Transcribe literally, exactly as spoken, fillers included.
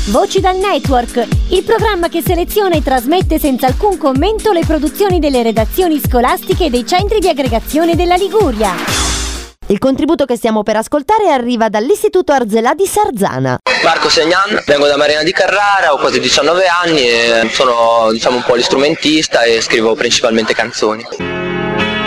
Voci dal Network, il programma che seleziona e trasmette senza alcun commento le produzioni delle redazioni scolastiche e dei centri di aggregazione della Liguria. Il contributo che stiamo per ascoltare arriva dall'Istituto Arzelà di Sarzana. Marco Segnan, vengo da Marina di Carrara, ho quasi diciannove anni e sono, diciamo, un polistrumentista e scrivo principalmente canzoni.